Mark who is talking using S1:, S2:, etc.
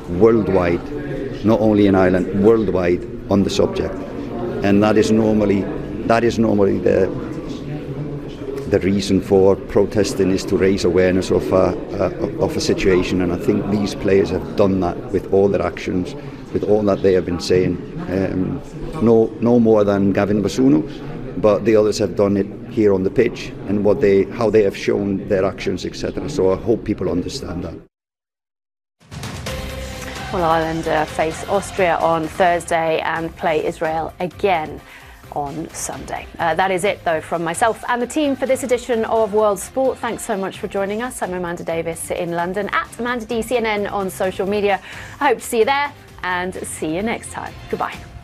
S1: worldwide, not only in Ireland, worldwide on the subject, and that is normally the reason for protesting, is to raise awareness of a situation, and I think these players have done that with all their actions, with all that they have been saying. No more than Gavin Bazunu, but the others have done it here on the pitch and how they have shown their actions, etc. So I hope people understand that.
S2: Well, Ireland face Austria on Thursday and play Israel again on Sunday. That is it, though, from myself and the team for this edition of World Sport. Thanks so much for joining us. I'm Amanda Davis in London, at Amanda D CNN on social media. I hope to see you there and see you next time. Goodbye.